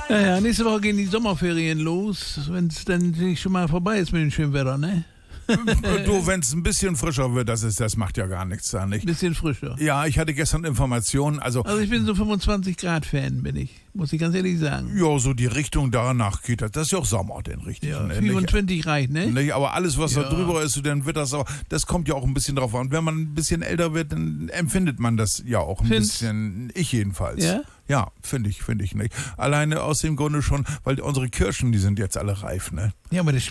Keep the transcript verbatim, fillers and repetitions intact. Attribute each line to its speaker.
Speaker 1: Ja, ja, nächste Woche gehen die Sommerferien los, wenn es dann nicht schon mal vorbei ist mit dem schönen Wetter, ne?
Speaker 2: Du, wenn es ein bisschen frischer wird, das, ist, das macht ja gar nichts da, nicht?
Speaker 1: Ein bisschen frischer.
Speaker 2: Ja, ich hatte gestern Informationen, also...
Speaker 1: Also ich bin so fünfundzwanzig Grad Fan, bin ich. Muss ich ganz ehrlich sagen.
Speaker 2: Ja, so die Richtung danach geht das. Das ist ja auch Sommer, den richtigen.
Speaker 1: Ja,
Speaker 2: ne?
Speaker 1: fünfundzwanzig reicht, ne?
Speaker 2: Nicht, aber alles, was
Speaker 1: Ja.
Speaker 2: da drüber ist, dann wird das auch, das kommt ja auch ein bisschen drauf an. Und wenn man ein bisschen älter wird, dann empfindet man das ja auch ein
Speaker 1: Findest?
Speaker 2: bisschen, ich jedenfalls.
Speaker 1: Ja?
Speaker 2: Ja, finde ich, finde ich nicht. Alleine aus dem Grunde schon, weil unsere Kirschen, die sind jetzt alle reif, ne?
Speaker 1: Ja, aber das